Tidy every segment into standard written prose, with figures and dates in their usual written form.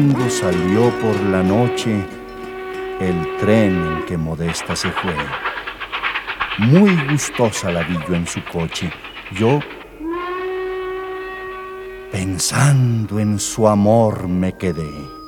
Cuando salió por la noche el tren en que Modesta se fue. Muy gustosa la vi yo en su coche. Yo, pensando en su amor, me quedé.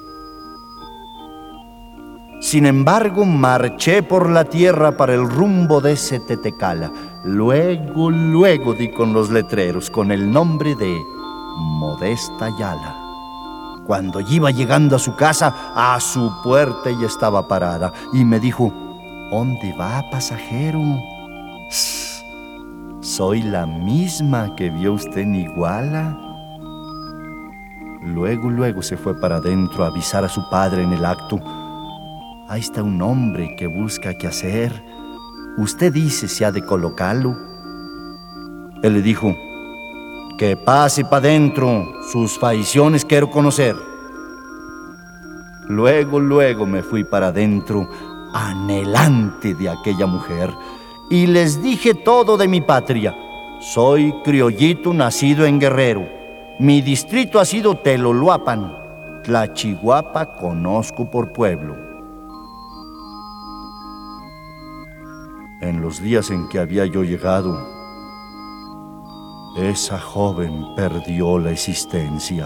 Sin embargo, marché por la tierra para el rumbo de Setetecala. Luego di con los letreros con el nombre de Modesta Ayala. Cuando iba llegando a su casa, a su puerta ella estaba parada y me dijo: ¿Dónde va, pasajero? Soy la misma que vio usted en Iguala. Luego se fue para adentro a avisar a su padre en el acto. Ahí está un hombre que busca qué hacer. Usted dice si ha de colocarlo. Él le dijo: que pase para adentro, sus faiciones quiero conocer. Luego me fui para adentro, anhelante de aquella mujer, y les dije todo de mi patria. Soy criollito nacido en Guerrero. Mi distrito ha sido Teloluapan. Tlachihuapa conozco por pueblo. En los días en que había yo llegado, esa joven perdió la existencia.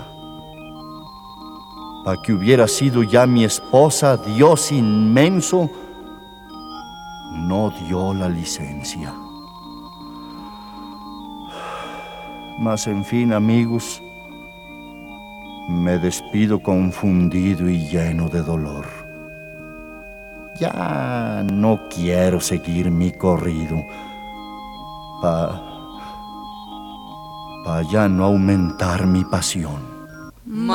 Para que hubiera sido ya mi esposa, Dios inmenso no dio la licencia. Mas en fin, amigos, me despido confundido y lleno de dolor. Ya no quiero seguir mi corrido para ya no aumentar mi pasión.